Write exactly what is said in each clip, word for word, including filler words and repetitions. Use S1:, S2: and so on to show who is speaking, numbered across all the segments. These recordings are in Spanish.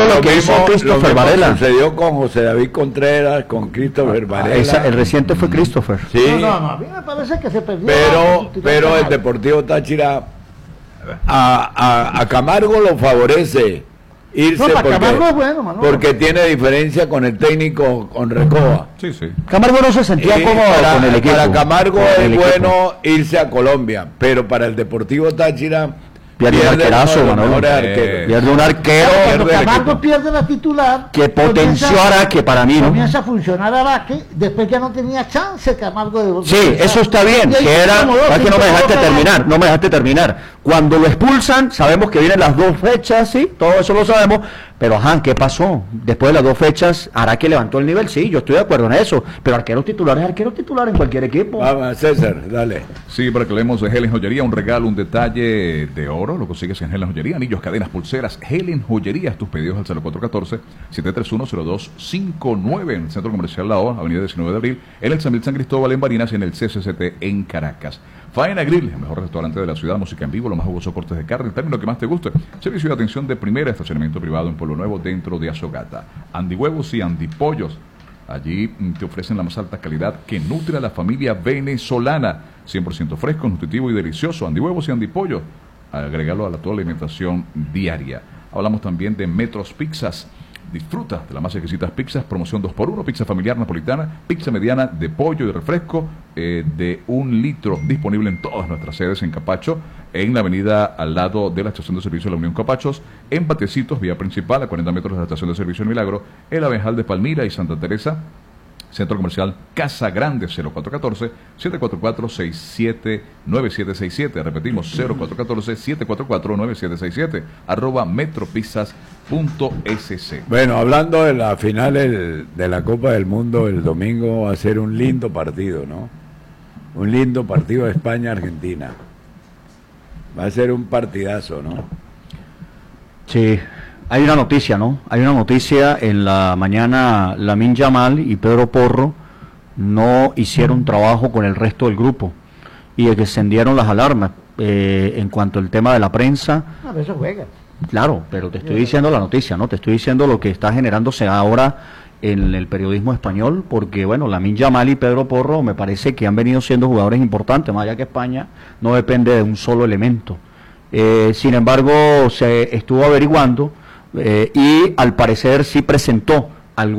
S1: lo, lo que mismo, hizo Christopher lo Varela.
S2: Sucedió con José David Contreras, con Christopher ah, Varela.
S1: Esa, el reciente fue Christopher.
S2: Sí.
S3: No, no, no, a mí me parece que se perdió.
S2: Pero, pero el Deportivo Táchira a, a, a Camargo lo favorece irse
S3: no,
S2: porque,
S3: Camargo es bueno, Manolo.
S2: porque tiene diferencia con el técnico, con Recoba.
S1: Sí, sí. Camargo no se sentía cómodo con el equipo.
S2: Para Camargo es bueno irse a Colombia, pero para el Deportivo Táchira
S1: pierde un arquerazo, Manolo. Eh, pierde un arquero.
S3: Cuando Camargo pierde la titular,
S1: que potenció a Araque para mí, ¿no?
S3: Comienza a funcionar Araque, después ya no tenía chance Camargo de volver.
S1: Sí, eso está bien, que era, es que no me dejaste terminar, no me dejaste terminar. Cuando lo expulsan, sabemos que vienen las dos fechas, sí, todo eso lo sabemos, pero ajá, ¿qué pasó? Después de las dos fechas, Araque levantó el nivel, sí, yo estoy de acuerdo en eso, pero arquero titular es arquero titular en cualquier equipo.
S2: Vamos, César, dale.
S4: Sí, para que leemos de Helen Joyería, un regalo, un detalle de oro, lo consigues en Helen Joyería, anillos, cadenas, pulseras, Helen Joyería, tus pedidos al cero cuatro uno cuatro, siete tres uno, cero dos cinco nueve en el Centro Comercial La O, Avenida diecinueve de abril, en el San Mil San Cristóbal en Barinas y en el C C C T en Caracas. Faena Grill, el mejor restaurante de la ciudad, música en vivo, los más jugosos cortes de carne, el término que más te guste. Servicio de atención de primera, estacionamiento privado en Pueblo Nuevo, dentro de Azogata. Andy Huevos y Andy Pollos. Allí te ofrecen la más alta calidad que nutre a la familia venezolana. cien por ciento fresco, nutritivo y delicioso. Andy Huevos y Andy Pollos. Agregalo a la toda la alimentación diaria. Hablamos también de Metros Pizzas. Disfruta de las más exquisitas pizzas, promoción dos por uno, pizza familiar napolitana, pizza mediana de pollo y refresco eh, de un litro, disponible en todas nuestras sedes en Capacho, en la avenida al lado de la estación de servicio de la Unión Capachos, en Patecitos, vía principal, a cuarenta metros de la estación de servicio El Milagro, el Abenjal de Palmira y Santa Teresa, Centro Comercial Casa Grande, cero cuatro uno cuatro, siete cuatro cuatro, seis siete nueve siete seis siete. Repetimos, cero cuatro uno cuatro, siete cuatro cuatro, nueve siete seis siete. Arroba metropizzas punto s c.
S2: Bueno, hablando de la final el, de la Copa del Mundo, el domingo va a ser un lindo partido, ¿no? Un lindo partido de España-Argentina. Va a ser un partidazo, ¿no?
S1: Sí. Hay una noticia, ¿no? Hay una noticia en la mañana. Lamine Yamal y Pedro Porro no hicieron trabajo con el resto del grupo y extendieron las alarmas eh, en cuanto al tema de la prensa.
S3: A ver, eso juega.
S1: Claro, pero te estoy diciendo la noticia, ¿no? Te estoy diciendo lo que está generándose ahora en el periodismo español, porque, bueno, Lamine Yamal y Pedro Porro me parece que han venido siendo jugadores importantes, más allá que España no depende de un solo elemento. Eh, sin embargo, se estuvo averiguando Eh, y al parecer sí presentó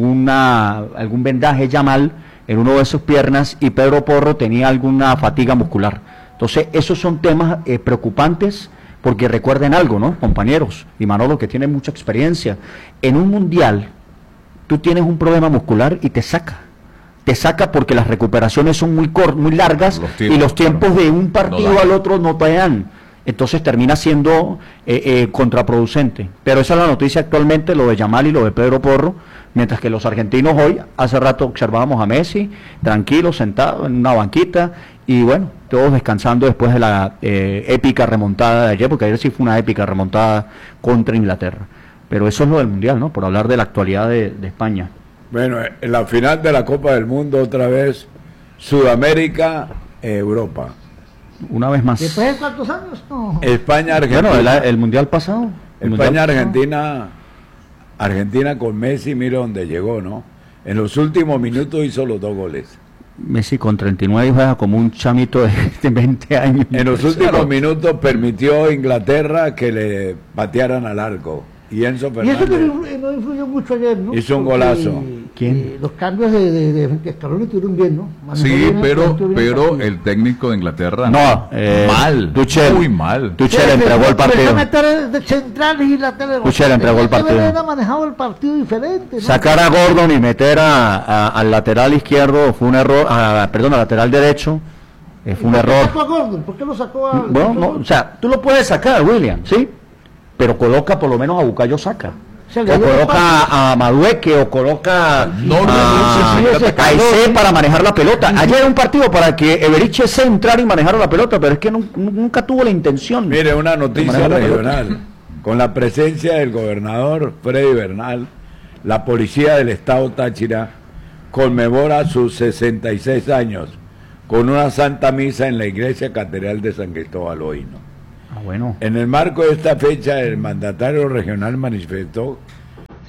S1: alguna algún vendaje Yamal en uno de sus piernas y Pedro Porro tenía alguna fatiga muscular. Entonces esos son temas eh, preocupantes, porque recuerden algo, ¿no, compañeros? Y Manolo, que tiene mucha experiencia, en un mundial tú tienes un problema muscular y te saca te saca porque las recuperaciones son muy cort muy largas los tiempos, y los tiempos de un partido no al otro no te dan. Entonces termina siendo eh, eh, contraproducente. Pero esa es la noticia actualmente, lo de Yamal y lo de Pedro Porro, mientras que los argentinos hoy, hace rato observábamos a Messi, tranquilo, sentado en una banquita, y bueno, todos descansando después de la eh, épica remontada de ayer, porque ayer sí fue una épica remontada contra Inglaterra. Pero eso es lo del Mundial, ¿no? Por hablar de la actualidad de, de España.
S2: Bueno, en la final de la Copa del Mundo, otra vez, Sudamérica, eh, Europa.
S1: Una vez más.
S3: ¿Después de cuántos años? No.
S2: España, Argentina.
S1: Bueno, el, el Mundial pasado. El
S2: España,
S1: mundial
S2: Argentina, pasado. Argentina con Messi, mira dónde llegó, ¿no? En los últimos minutos hizo los dos goles.
S1: Messi con treinta y nueve juega como un chamito de veinte años.
S2: En los últimos claro. minutos permitió a Inglaterra que le patearan al arco. Y Enzo Fernández.
S3: Y eso no, no influyó mucho ayer, ¿no?
S2: Hizo un
S3: Porque,
S2: golazo.
S1: ¿Quién?
S3: Eh, los cambios de, de, de, de Scaloni estuvieron bien, ¿no?
S4: Manejó sí, bien, pero pero el, el técnico de Inglaterra
S1: no, eh,
S4: mal,
S1: Tuchel,
S4: muy mal.
S1: Tuchel entregó el partido.
S3: Centrales y laterales.
S1: Tuchel entregó el partido.
S3: Hubiera manejado el partido diferente, ¿no?
S1: Sacar a Gordon y meter a, a, al lateral izquierdo fue un error, a, perdón, al lateral derecho. Eh, fue un
S3: ¿Por qué
S1: error.
S3: sacó a Gordon? ¿Por qué lo sacó a
S1: Bueno, no, o sea, tú lo puedes sacar, William, ¿sí? Pero coloca por lo menos a Bukayo Saka. O coloca a Madueque o coloca no, no, a, no, a Aizé para manejar la pelota. Ayer era un partido para que Everich se entrara y manejara la pelota, pero es que no, nunca tuvo la intención.
S2: Mire, una noticia regional. Con la presencia del gobernador Freddy Bernal, la policía del estado Táchira conmemora sus sesenta y seis años con una santa misa en la iglesia catedral de San Cristóbal Oíno.
S1: Ah, bueno.
S2: En el marco de esta fecha, el mandatario regional manifestó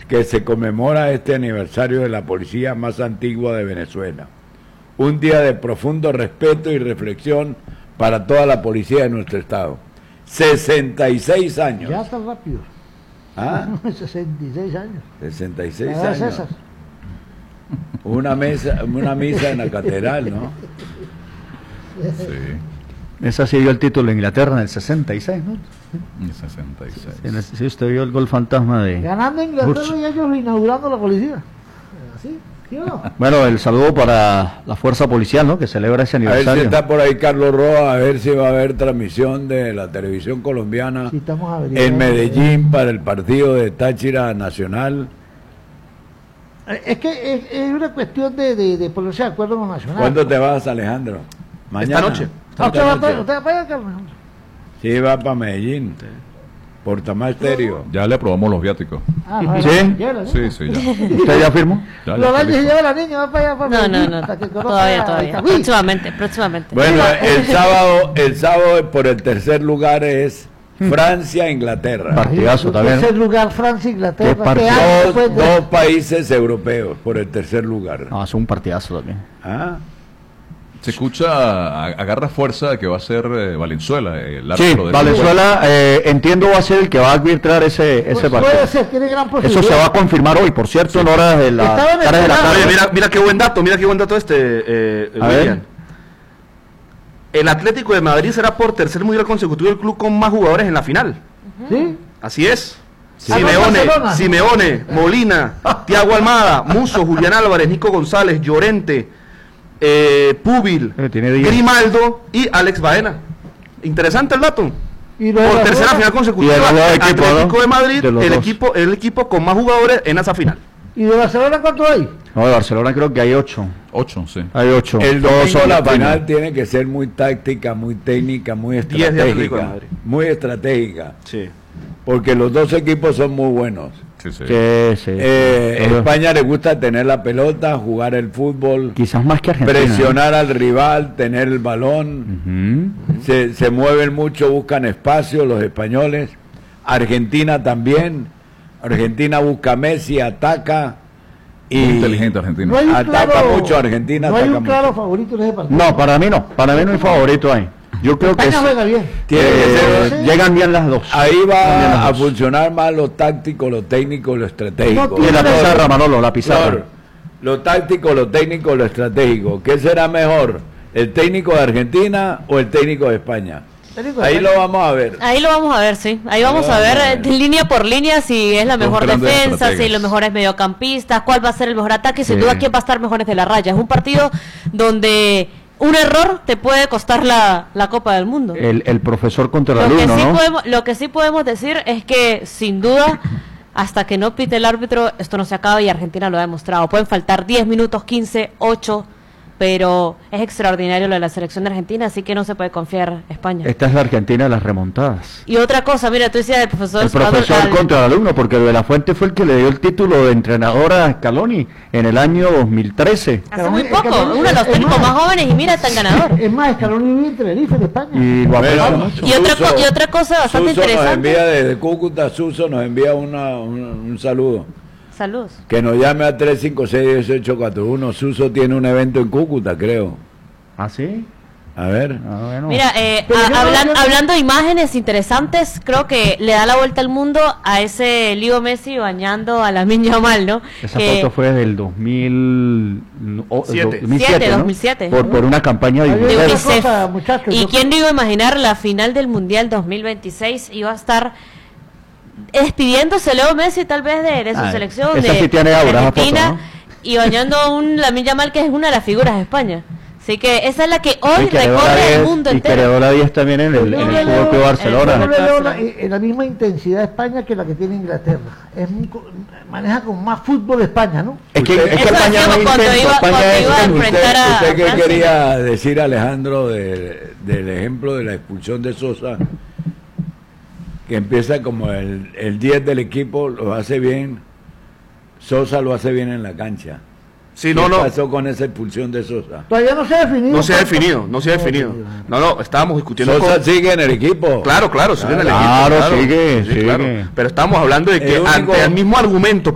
S2: que se conmemora este aniversario de la policía más antigua de Venezuela. Un día de profundo respeto y reflexión para toda la policía de nuestro estado. sesenta y seis años.
S3: Ya está rápido.
S2: ¿Ah?
S3: sesenta y seis años.
S2: sesenta y seis
S3: Ah,
S2: años.
S3: César.
S2: Una mesa, una misa en la catedral, ¿no?
S4: Sí,
S1: Esa sí dio el título en Inglaterra en el sesenta y seis, ¿no?
S4: y sesenta y seis.
S1: Sí, en ese- sí, usted vio el gol fantasma de...
S3: Ganando Inglaterra
S1: Urch.
S3: y ellos inaugurando la policía. ¿Así? ¿Sí o no?
S1: Bueno, el saludo para la fuerza policial, ¿no? Que celebra ese
S2: A ver si
S1: aniversario.
S2: está por ahí Carlos Roa, a ver si va a haber transmisión de la televisión colombiana
S3: Sí, estamos averiguando.
S2: en Medellín para el partido de Táchira Nacional.
S3: Eh, Es que es, es una cuestión de, de, de ponerse de acuerdo con Nacional.
S2: ¿Cuándo te vas, Alejandro? Mañana.
S5: Esta noche.
S3: Ah, ¿Usted va
S2: Esta
S3: para
S2: noche.
S3: usted va para allá, Carlos?
S2: Sí, va para Medellín. Por Tamás Estéreo.
S4: Ya le aprobamos los viáticos.
S3: Ah, no,
S1: ¿Sí?
S3: llévela, ¿no?
S4: Sí, sí, ya.
S1: ¿Usted ya firmó?
S4: Ya, ya
S3: Los
S4: está
S3: años se
S4: listo.
S3: lleva la niña, va para allá, para
S6: No, no,
S3: Medellín,
S6: no.
S3: hasta que conozca
S6: Todavía,
S3: a
S6: todavía.
S3: Itagüí.
S6: Próximamente, próximamente.
S2: Bueno, el sábado, el sábado por el tercer lugar es Francia-Inglaterra.
S1: Partidazo
S3: En
S1: también.
S3: tercer lugar, Francia, Inglaterra.
S1: Qué partido.
S3: ¿Qué año
S2: Dos,
S3: fue de-
S2: dos países europeos por el tercer lugar.
S1: No, es un partidazo también.
S2: ¿Ah?
S4: Se escucha, a- agarra fuerza que va a ser eh, Valenzuela, el
S1: Sí,
S4: árbitro de
S1: Valenzuela, eh, entiendo, va a ser el que va a arbitrar ese, ese
S3: Pues
S1: partido.
S3: puede ser, tiene gran posibilidad.
S1: Eso se va a confirmar hoy, por cierto, en horas de la
S3: Estaba en el
S1: tarde de la
S3: programa.
S1: tarde.
S5: Oye, mira, mira qué buen dato, mira qué buen dato este, eh,
S1: A ver.
S5: William. El Atlético de Madrid será por tercer mundial consecutivo el club con más jugadores en la final.
S3: ¿Sí?
S5: Así es.
S3: Ah, no,
S5: Simeone,
S3: Barcelona.
S5: Simeone, Molina, Thiago Almada, Musso, Julián Álvarez, Nico González, Llorente, eh, Púbil,
S1: Eh, tiene diez.
S5: Grimaldo y Alex Baena. Interesante el dato.
S3: Y lo de
S5: Por
S3: la
S5: tercera
S3: Barcelona-
S5: final consecutiva,
S1: Y de los dos equipos,
S5: Atlético
S1: ¿no?
S5: de Madrid,
S1: De los
S5: el
S1: dos.
S5: equipo, el equipo con más jugadores en esa final.
S3: ¿Y de Barcelona cuánto hay?
S1: No, de Barcelona creo que hay ocho.
S4: Ocho, sí.
S1: Hay ocho.
S2: El
S1: Todos
S2: domingo
S1: son
S2: la
S1: España.
S2: final tiene que ser muy táctica, muy técnica, muy
S5: diez de Atlético de
S2: estratégica.
S5: Madrid.
S2: Muy estratégica.
S5: Sí.
S2: Porque los dos equipos son muy buenos.
S4: Sí, sí.
S1: Sí, sí.
S2: Eh,
S1: Todos-
S2: España le gusta tener la pelota, jugar el fútbol,
S1: Quizás más que Argentina.
S2: presionar al rival, tener el balón.
S1: Ujú.
S2: Se, se mueven mucho, buscan espacio los españoles. Argentina también. Argentina busca Messi, ataca. Y
S4: Muy inteligente Argentina.
S3: No hay un
S2: Ataca
S3: claro,
S2: mucho Argentina,
S3: No hay
S2: ataca
S3: un claro
S2: mucho.
S3: favorito en ese partido.
S1: No, para mí no. Para mí no hay favorito ahí. Yo creo que
S3: España
S1: es-
S3: juega bien.
S2: Tiene que
S1: eh,
S2: ser-
S1: llegan bien las dos.
S2: Ahí
S1: Llegan bien
S2: va
S1: las
S2: a
S1: dos.
S2: funcionar más lo táctico, lo técnico, lo estratégico.
S3: No
S1: Y la
S3: tiene-
S1: pizarra, Manolo, la pizarra.
S2: Flor, lo táctico, lo técnico, lo estratégico. ¿Qué será mejor? ¿El técnico de Argentina o el técnico de España?
S3: Técnico de
S2: Ahí
S3: España.
S2: lo vamos a ver.
S6: Ahí lo vamos a ver, sí. Ahí vamos
S2: Lo
S6: a ver
S2: vamos a
S6: eh,
S2: ver.
S6: línea por línea si es la
S4: Dos
S6: mejor
S4: grandes
S6: defensa, si
S4: estrategas.
S6: los mejores mediocampistas, cuál va a ser el mejor ataque, sin
S1: Sí.
S6: duda quién va a estar mejor desde la raya. Es un partido donde un error te puede costar la, la Copa del Mundo.
S1: El, el profesor contra el
S6: Lo que,
S1: alumno,
S6: sí
S1: ¿no?
S6: podemos, lo que sí podemos decir es que, sin duda, hasta que no pite el árbitro, esto no se acaba y Argentina lo ha demostrado. Pueden faltar diez minutos, quince, ocho, pero es extraordinario lo de la selección de Argentina, así que no se puede confiar España.
S1: Esta es la Argentina de las remontadas.
S6: Y otra cosa, mira, tú decías el profesor...
S1: El profesor
S6: al-
S1: contra el alumno, porque de la Fuente fue el que le dio el título de entrenador a Scaloni en el año dos mil trece.
S6: Hace muy
S3: Es
S6: poco,
S3: que no-
S6: uno de los
S3: es
S6: técnicos
S3: más-
S6: más jóvenes y mira, tan ganador.
S3: Es más, Escaloni vive en Tenerife, en España.
S1: Y lo aprecia
S2: Bueno,
S1: mucho.
S6: Y otra co-
S2: Suso-
S6: y otra cosa bastante
S2: Suso nos
S6: interesante.
S2: envía desde Cúcuta, Suso nos envía una, un, un saludo.
S6: Saludos.
S2: Que nos llame a tres cinco seis, uno ocho cuatro uno. Suso tiene un evento en Cúcuta, creo.
S1: ¿Ah, sí?
S2: A ver.
S1: Ah, bueno.
S6: Mira, eh,
S3: Pero
S6: a-
S3: yo no-
S6: hablan-
S3: yo no-
S6: hablando de imágenes interesantes, creo que le da la vuelta al mundo a ese Leo Messi bañando a Lamine Yamal, ¿no?
S1: Esa
S6: Que-
S1: foto fue del dos mil
S5: Siete.
S6: Siete,
S1: ¿no?
S6: dos mil siete.
S1: Por, por una campaña de
S3: Hay
S6: de
S3: una
S1: UNICEF.
S6: UNICEF.
S3: cosa, muchachos,
S6: ¿Y
S3: yo-
S6: quién no iba a imaginar la final del Mundial dos mil veintiséis iba a estar despidiéndose Leo Messi tal vez de, de su
S1: Ah,
S6: selección
S1: esa
S6: de,
S1: sí tiene aura,
S6: de
S1: esa foto,
S6: Argentina
S1: ¿no?
S6: y bañando a un Lamine Yamal que es una de las figuras de España? Así que esa es la que hoy
S1: Y que heredó la
S6: recorre el
S1: diez,
S6: mundo
S1: y que
S6: entero.
S1: heredó la diez también en el,
S3: Yo
S1: en
S3: le
S1: el
S3: leo-
S1: Fútbol Club Barcelona.
S3: yo
S6: el-
S3: le leo la, eh, la misma intensidad de España que la que tiene Inglaterra. Es muy co- maneja con más fútbol España, ¿no?
S1: Es que,
S2: Usted-
S1: es que
S6: Eso
S1: España
S6: decíamos
S1: no es
S6: cuando
S1: intenso,
S6: iba-
S1: España
S6: cuando
S1: es
S6: iba a
S1: intenso.
S6: enfrentar a-
S2: ¿Usted qué
S6: Francia.
S2: quería decir, Alejandro, de- del ejemplo de la expulsión de Sosa? Que empieza como el, el diez del equipo, lo hace bien. Sosa lo hace bien en la cancha.
S5: Sí, no,
S2: ¿Qué
S5: no.
S2: pasó con esa expulsión de Sosa?
S3: Todavía no se ha definido.
S5: No se ha
S3: cuánto-
S5: definido, no se ha definido. No, no, estábamos discutiendo
S2: Sosa
S5: con...
S2: sigue en el equipo.
S5: Claro, claro, sigue en el
S1: Claro,
S5: equipo.
S1: sigue,
S5: sí, claro.
S1: sigue.
S5: Pero estamos hablando de que
S2: El único-
S5: ante el mismo argumento